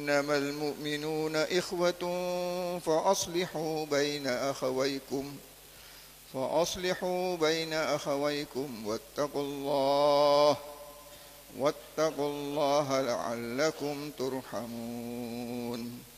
إنما المؤمنون إخوة فأصلحوا بين أخويكم واتقوا الله لعلكم ترحمون.